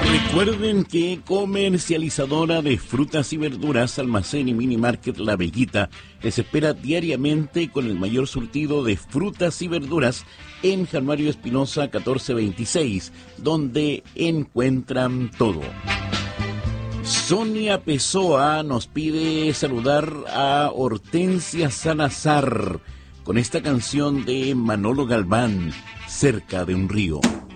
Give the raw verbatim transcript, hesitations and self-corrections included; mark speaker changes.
Speaker 1: Recuerden que comercializadora de frutas y verduras, Almacén y Mini Market La Veguita les espera diariamente con el mayor surtido de frutas y verduras en Januario Espinosa catorce veintiséis, donde encuentran todo. Sonia Pessoa nos pide saludar a Hortensia Salazar con esta canción de Manolo Galván, Cerca de un río.